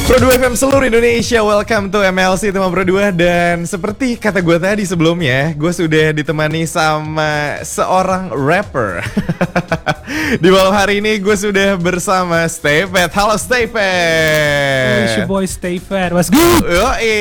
Pro 2 FM seluruh Indonesia, welcome to MLC Teman Pro 2. Dan seperti kata gue tadi sebelumnya, gue sudah ditemani sama seorang rapper. Di malam hari ini gue sudah bersama Stay Fat. Halo Stay Fat. It's your boy Stay Fat, what's good? Yoi.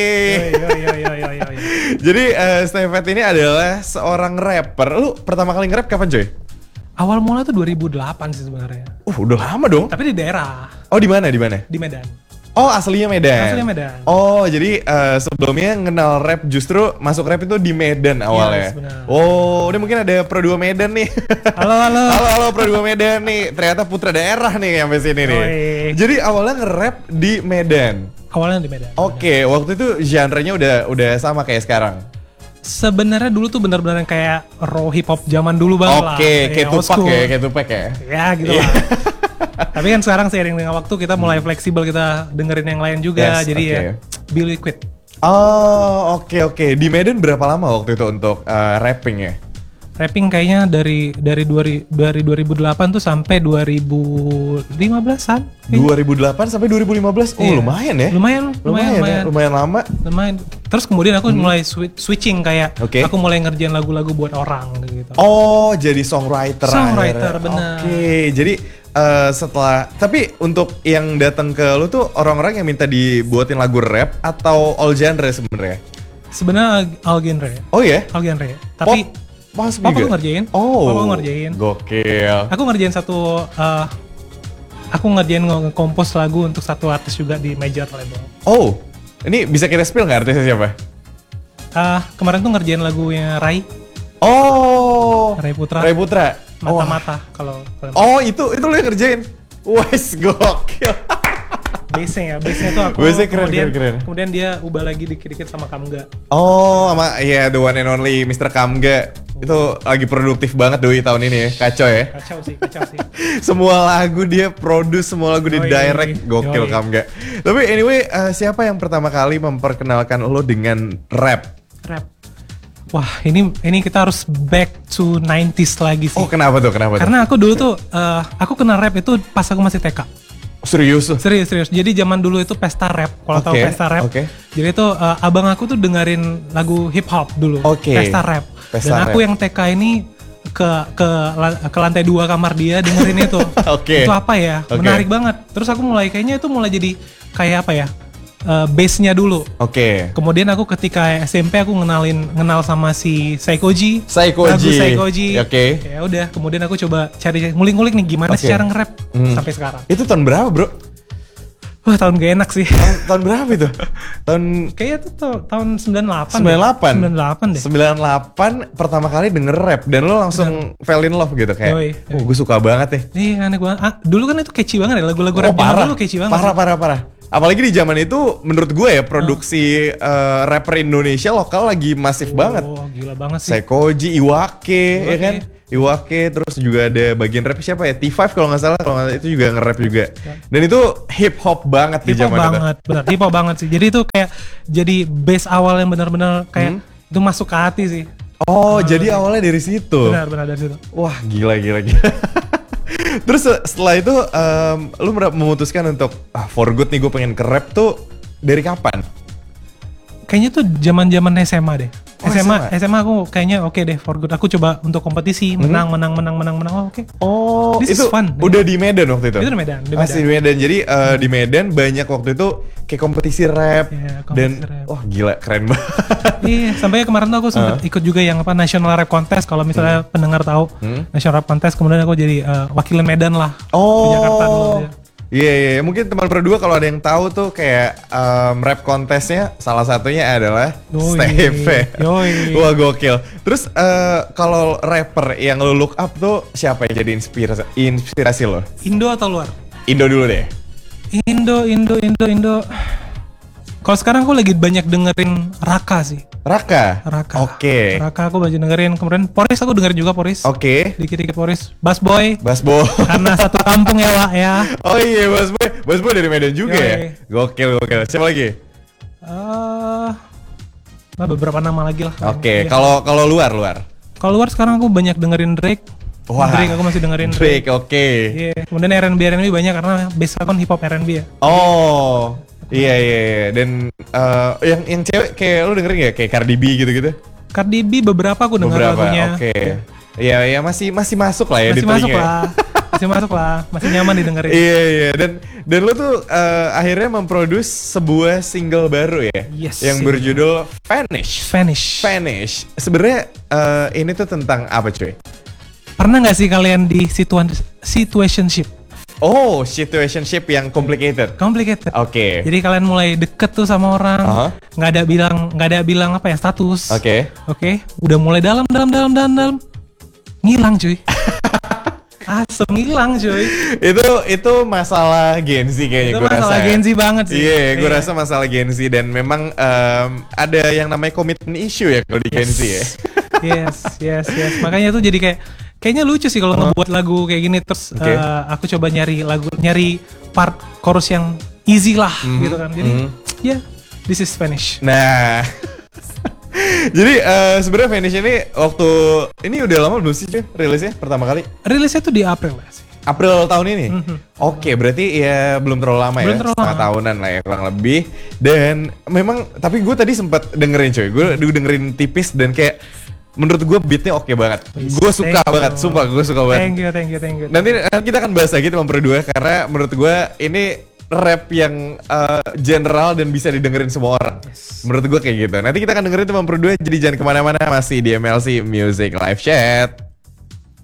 Jadi Stay Fat ini adalah seorang rapper. Lu pertama kali nge-rap kapan coy? Awal mula tuh 2008 sih sebenarnya. Udah lama dong. Tapi di daerah. Oh di mana? Di mana? Di Medan. Oh aslinya Medan. Aslinya Medan. Oh jadi sebelumnya kenal rap justru masuk rap itu di Medan awalnya. Yes, benar. Oh ini mungkin ada Pro 2 Medan nih. Halo. halo Pro 2 Medan nih. Ternyata putra daerah nih sampai sini nih. Jadi awalnya nge-rap di Medan. Awalnya di Medan. Oke, waktu itu genre-nya udah sama kayak sekarang. Sebenarnya dulu tuh benar-benar kayak raw hip hop zaman dulu banget lah. Oke, kayak Tupac ya. Ya gitu lah. Tapi kan sekarang seiring dengan waktu kita mulai fleksibel, kita dengerin yang lain juga. Yes, jadi ya be liquid. Oh, oke. Di Medan berapa lama waktu itu untuk rapping ya? Rapping kayaknya dari 2008 tuh sampai 2015-an. 2008 sampai 2015. Oh, Iya. lumayan ya. Lumayan lama. Lumayan. Terus kemudian aku mulai switching kayak aku mulai ngerjain lagu-lagu buat orang gitu. Oh, jadi songwriter. Songwriter, benar. Oke, jadi setelah tapi untuk yang datang ke lu tuh orang-orang yang minta dibuatin lagu rap atau all genre sebenarnya? Sebenarnya all genre. Oh ya? All genre. Tapi Papa aku ngerjain. Papa aku ngerjain. Gokil. Aku ngerjain aku ngerjain nge-compose lagu untuk satu artis juga di major label. Oh, ini bisa kita spill nggak artisnya siapa? Kemarin tuh ngerjain lagunya Rai. Oh, Rai Putra. Mata-mata kalau. Oh, itu lu yang ngerjain. Wes gokil. Bassnya tuh aku keren. Kemudian dia ubah lagi dikit-dikit sama Kamga. Oh, sama ya the one and only Mr. Kamga. Itu lagi produktif banget Doi tahun ini ya. Kacau ya. Kacau sih. Semua lagu dia produce, semua lagu di direct. Gokil Kamga. Tapi anyway, siapa yang pertama kali memperkenalkan lo dengan rap? Wah, ini kita harus back to 90s lagi sih. Oh, kenapa tuh? Karena aku dulu tuh aku kenal rap itu pas aku masih TK. Serius? Jadi zaman dulu itu pesta rap. Kalau tahu pesta rap. Jadi itu abang aku tuh dengerin lagu hip hop dulu. Pesta rap. Dan aku yang TK ini ke lantai 2 kamar dia dengerin itu. Itu apa ya? Menarik banget. Terus aku kayaknya itu mulai jadi kayak apa ya? Base-nya dulu. Kemudian aku ketika SMP aku kenal sama si Saikoji. Lagu Saikoji. Ya udah, kemudian aku coba cari ngulik-ngulik nih gimana sih cara nge-rap sampai sekarang. Itu tahun berapa, Bro? Wah, tahun gak enak sih. Tahun berapa itu? Kayaknya itu tahun 98. 98 deh. 98 pertama kali denger rap dan lo langsung fell in love gitu kayak. Gue suka banget ya. Iya, aneh banget. Dulu kan itu catchy banget ya, lagu-lagu rap dulu catchy banget. Parah. Apalagi di zaman itu menurut gue ya produksi rapper Indonesia lokal lagi masif banget. Oh, gila banget sih. Saikoji, Iwake, ya kan? Iwake, terus juga ada bagian rap siapa ya? T5 kalau nggak salah, itu juga nge-rap juga. Dan itu hip hop banget di zaman itu. Benar, hip hop banget sih. Jadi itu kayak jadi base awal yang benar-benar kayak itu masuk ke hati sih. Oh, jadi awalnya dari situ. Benar dari situ. Wah, gila. Terus setelah itu lu memutuskan untuk for good nih gue pengen ke rap tuh dari kapan? Kayaknya tuh zaman SMA deh. SMA aku kayaknya oke deh for good. Aku coba untuk kompetisi menang. Oh, oke. Oh, this itu is fun. Udah di Medan waktu itu? Itu di Medan. Masih di Medan. Jadi di Medan banyak waktu itu kayak kompetisi rap rap. Wah gila keren banget. Iya, sampai kemarin tuh aku sempat ikut juga yang National Rap Contest. Kalau misalnya pendengar tahu National Rap Contest, kemudian aku jadi wakil Medan lah di Jakarta dulu. Iya, mungkin teman Pro 2 kalau ada yang tahu tuh kayak rap kontesnya salah satunya adalah Steve. Wah gokil. Terus kalau rapper yang lo look up tuh siapa yang jadi inspirasi lo? Indo atau luar? Indo dulu deh. Indo. Kalau sekarang aku lagi banyak dengerin Raka sih. Raka. Oke. Raka aku banyak dengerin. Kemudian Poris aku dengerin juga Poris. Dikit-dikit Poris. Bass Boy. Karena satu kampung ya Wak ya. Oh iya Bass Boy dari Medan juga ya. Gokil. Siapa lagi? Beberapa nama lagi lah. Kalau luar. Kalau luar sekarang aku banyak dengerin Drake. Wah, Drake aku masih dengerin Drake. Iya. Kemudian R&B banyak karena base aku kan hip hop R&B ya. Oh. Iya. Dan yang cewek kayak lu dengerin gak? Kayak Cardi B gitu-gitu? Cardi B beberapa aku denger lagunya. Oke. Ya masih masuk lah ya masih di telinga. Masih masuk lah, masih nyaman didengerin. Iya. Dan lu tuh akhirnya memproduce sebuah single baru ya, yang berjudul Vanish. Sebenarnya ini tuh tentang apa cuy? Pernah nggak sih kalian di situationship? Oh, situationship yang complicated. Oke. Jadi kalian mulai deket tuh sama orang, nggak ada bilang apa ya, status. Oke. Udah mulai dalam, ngilang cuy. Asem ngilang cuy. Itu masalah Gen Z kayaknya gue rasa. Itu masalah Gen Z banget sih. Iya, gue rasa masalah Gen Z dan memang ada yang namanya commitment issue ya kalau di Gen Z ya. Yes. Makanya tuh jadi kayaknya lucu sih kalau ngebuat lagu kayak gini terus aku coba nyari part chorus yang easy lah gitu kan. Jadi this is Vanish. Nah. Jadi sebenarnya Vanish ini waktu ini udah lama belum sih cuy rilisnya pertama kali? Rilisnya tuh di April ya sih. April tahun ini? Oke, berarti ya belum terlalu lama ya, setengah tahunan lah ya kurang lebih. Dan memang, tapi gue tadi sempat dengerin cuy, gue dengerin tipis dan kayak menurut gue beatnya oke banget. Gue suka banget, sumpah gue suka banget. Thank you. Nanti kita akan bahas lagi teman berdua karena menurut gue ini rap yang general dan bisa didengerin semua orang. Menurut gue kayak gitu. Nanti kita akan dengerin teman berdua, jadi jangan kemana-mana, masih di MLC Music Live Chat.